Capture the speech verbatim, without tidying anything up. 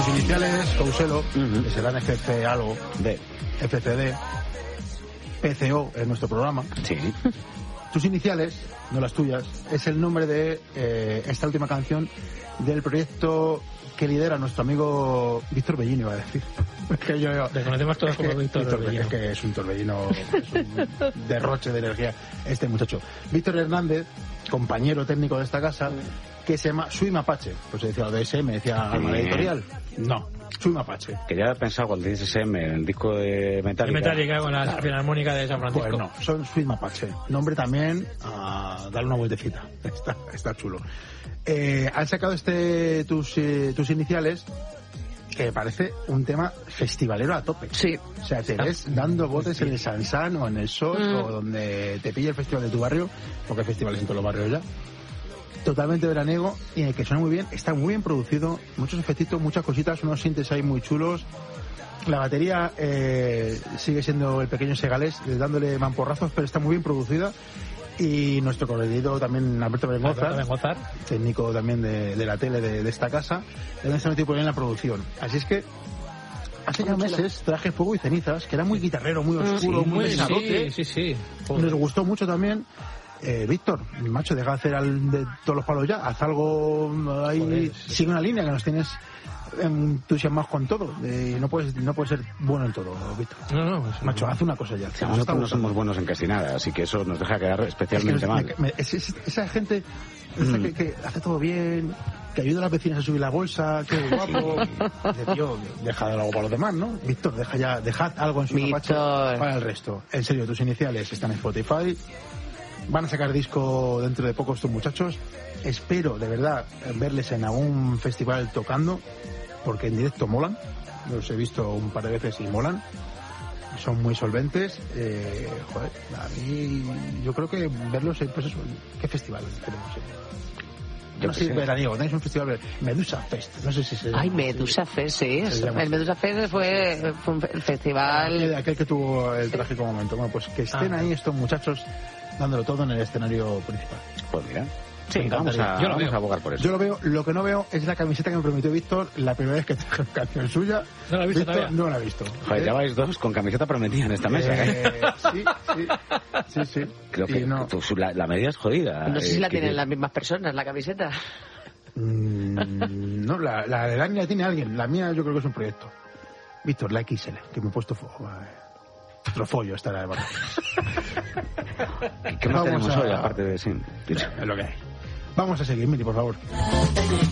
tus iniciales, Couselo, uh-huh. que serán F C algo, D. F C D, P C O en nuestro programa. Sí. Tus iniciales, no las tuyas, es el nombre de eh, esta última canción del proyecto que lidera nuestro amigo Víctor Bellini, iba a decir. Es que yo, yo, le conocemos todos como Víctor Bellini. Es que es un torbellino, es un derroche de energía este muchacho. Víctor Hernández, compañero técnico de esta casa, que se llama Sui Mapache. Pues se decía lo de S M, decía Alma Editorial. No, Sui Mapache. Que ya he pensado cuando dices S M en el disco de Metallica. De Metallica con la Filarmónica de San Francisco. Pues no, son Sui Mapache. Nombre también a darle una vueltecita. Está, está chulo. Eh, han sacado este tus, eh, tus iniciales, que me parece un tema festivalero a tope. Sí. O sea, te ves dando botes en el Sansán o en el S O S mm. o donde te pille el festival de tu barrio, porque hay festivales en todos los barrios ya. Totalmente veraniego y en el que suena muy bien, está muy bien producido, muchos efectitos, muchas cositas, unos sintes ahí muy chulos. La batería eh, sigue siendo el pequeño Segales, dándole mamporrazos, pero está muy bien producida. Y nuestro corredito también, Alberto Berengozar, técnico también de, de la tele de, de esta casa, donde está metido por ahí en la producción. Así es que hace ya meses traje Fuego y Cenizas, que era muy guitarrero, muy oscuro, sí, muy pesadote. Sí, sí, sí. Nos gustó mucho también. Eh, Víctor, macho, deja de hacer al de todos los palos ya, haz algo ahí, Joder, sí. Sigue una línea que nos tienes entusiasmados con todo. Eh, no puedes no puedes ser bueno en todo, Víctor. No, no, pues, macho, haz una cosa ya. Sí, nosotros no somos buenos en casi nada, así que eso nos deja quedar especialmente es que nos, mal. Me, me, es, es, esa gente esa mm. que, que hace todo bien, que ayuda a las vecinas a subir la bolsa, que guapo. Dice, tío, deja algo para los demás, ¿no? Víctor, deja ya, dejad algo en su mapache para el resto. En serio, tus iniciales están en Spotify. Van a sacar disco dentro de poco estos muchachos. Espero, de verdad, verles en algún festival tocando, porque en directo molan. Los he visto un par de veces y molan. Son muy solventes. Eh, joder, a mí yo creo que verlos, pues eso, ¿qué festival tenemos? Yo no sé, sé, veraniego, tenéis un festival, Medusa Fest, no sé si se llama. Ay, Medusa sí, Fest, sí. El Medusa Fest fue, fue un festival... Aquel, aquel que tuvo el trágico momento. Bueno, pues que estén ah. ahí estos muchachos dándolo todo en el escenario principal. Pues mira, sí, vamos, a, yo lo vamos veo. a abogar por eso. Yo lo veo, lo que no veo es la camiseta que me prometió Víctor la primera vez que traje una canción suya. No la he visto Víctor, todavía. No la he visto. Joder, ya vais dos con camiseta prometida en esta mesa. Eh, sí, sí, sí, sí. Creo que no. tu, la, la medida es jodida. No sé si eh, la que, tienen las mismas personas, la camiseta. Mm, no, la, la de Dani la tiene alguien. La mía yo creo que es un proyecto. Víctor, la X L, que me he puesto fuego. Otro follo estará de vacaciones. ¿Qué más Vamos tenemos a... hoy, aparte de sí? Es lo que hay. Vamos a seguir, Miri, por favor.